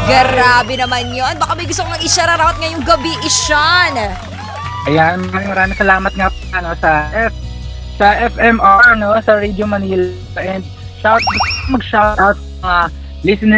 Grabe naman yon. Baka may gusto kong i-shoutout ngayong gabi, Ishan. Ayan, maraming salamat nga sa FMR, no, sa Radio Manila, and mag-shoutout sa mga listeners